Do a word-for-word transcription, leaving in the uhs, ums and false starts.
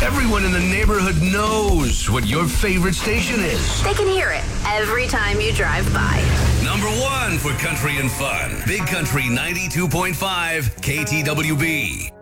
Everyone in the neighborhood knows what your favorite station is. They can hear it every time you drive by. Number one for country and fun. Big Country ninety-two point five K T W B.